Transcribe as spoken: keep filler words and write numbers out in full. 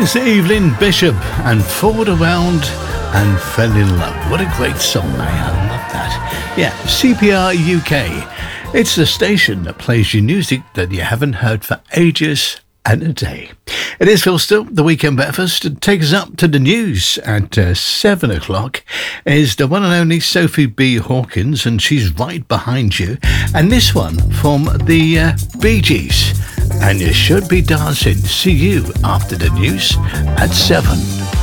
It's Evelyn Bishop and Forward Around and Fell in Love. What a great song, man. I love that. Yeah, C P R U K. It's the station that plays you music that you haven't heard for ages and a day. It is Phil Still, the Weekend Breakfast. To take us up to the news at uh, seven o'clock is the one and only Sophie B. Hawkins, and she's right behind you. And this one from the uh, Bee Gees. And you should be dancing. See you after the news at seven.